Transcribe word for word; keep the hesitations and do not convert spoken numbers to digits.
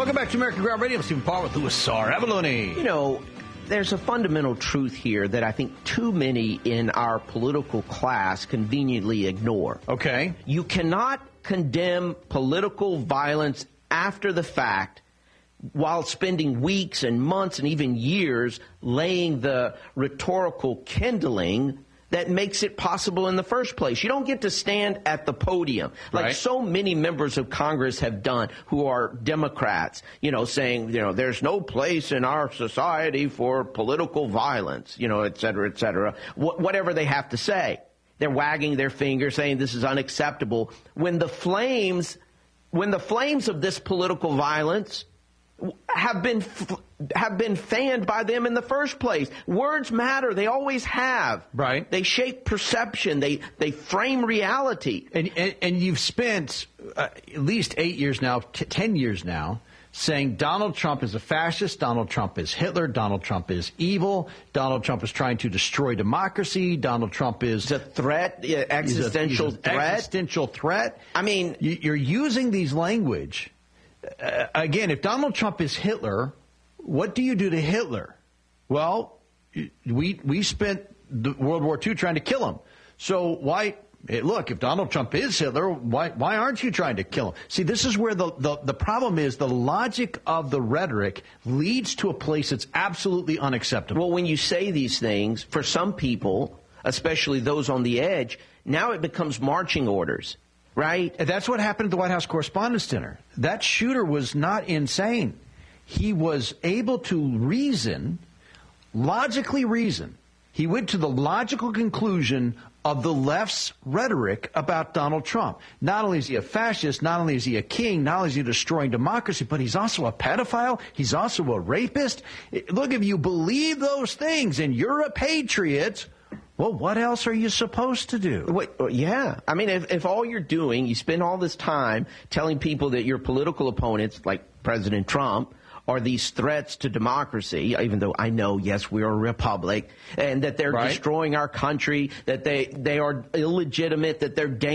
Welcome back to American Ground Radio. Stephen Paul with Louis Sarr. Avalone. You know, there's a fundamental truth here that I think too many in our political class conveniently ignore. Okay. You cannot condemn political violence after the fact while spending weeks and months and even years laying the rhetorical kindling that makes it possible in the first place. You don't get to stand at the podium like right. so many members of Congress have done who are Democrats, you know, saying, you know, there's no place in our society for political violence, you know, et cetera, et cetera, Wh- whatever they have to say. They're wagging their finger saying this is unacceptable when the flames, when the flames of this political violence have been have been fanned by them in the first place. Words matter. They always have. Right. They shape perception. They they frame reality. And and, and you've spent uh, at least eight years now, t- ten years now, saying Donald Trump is a fascist, Donald Trump is Hitler, Donald Trump is evil, Donald Trump is trying to destroy democracy, Donald Trump is... It's a threat, yeah, existential he's a, he's threat. Existential threat. I mean... You, you're using these language... Uh, again, if Donald Trump is Hitler, what do you do to Hitler? Well, we we spent the World War Two trying to kill him. So why, hey, look, if Donald Trump is Hitler, why why aren't you trying to kill him? See, this is where the, the, the problem is. The logic of the rhetoric leads to a place that's absolutely unacceptable. Well, when you say these things, for some people, especially those on the edge, now it becomes marching orders. Right? That's what happened at the White House Correspondents' Dinner. That shooter was not insane. He was able to reason, logically reason. He went to the logical conclusion of the left's rhetoric about Donald Trump. Not only is he a fascist, not only is he a king, not only is he destroying democracy, but he's also a pedophile. He's also a rapist. Look, if you believe those things and you're a patriot, well, what else are you supposed to do? Wait, yeah. I mean, if, if all you're doing, you spend all this time telling people that your political opponents, like President Trump, are these threats to democracy, even though I know, yes, we're a republic, and that they're right. destroying our country, that they, they are illegitimate, that they're dangerous.